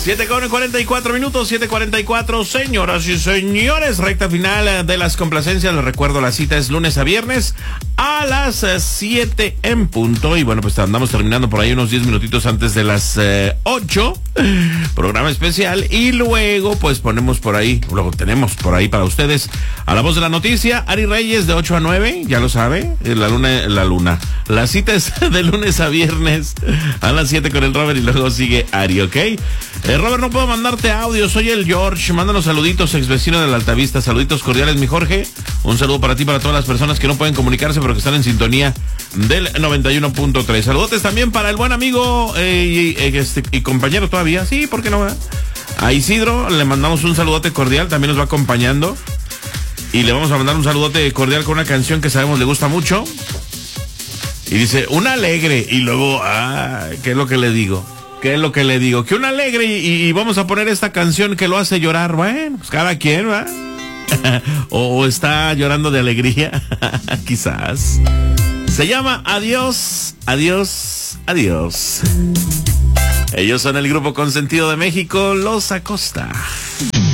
7:44, 7:44, señoras y señores, recta final de las complacencias. Les recuerdo, la cita es lunes a viernes a las 7 en punto. Y bueno, pues andamos terminando por ahí unos 10 minutitos antes de las 8. Programa especial. Y luego, pues tenemos por ahí para ustedes a la voz de la noticia, Ari Reyes, de 8 a 9, ya lo sabe, la luna. La cita es de lunes a viernes a las 7 con el Robert y luego sigue Ari, ¿ok? Robert, no puedo mandarte audio, soy el George, mándanos saluditos, ex vecino de la Altavista, saluditos cordiales, mi Jorge, un saludo para ti, para todas las personas que no pueden comunicarse pero que están en sintonía del 91.3, saludotes también para el buen amigo y compañero todavía, sí, ¿por qué no? A Isidro le mandamos un saludote cordial, también nos va acompañando y le vamos a mandar un saludote cordial con una canción que sabemos le gusta mucho y dice, una alegre, y luego, ¿qué es lo que le digo? Que una alegre y vamos a poner esta canción que lo hace llorar. Bueno, pues cada quien, ¿va? o está llorando de alegría, quizás. Se llama Adiós, Adiós, Adiós. Ellos son el grupo consentido de México, Los Acosta.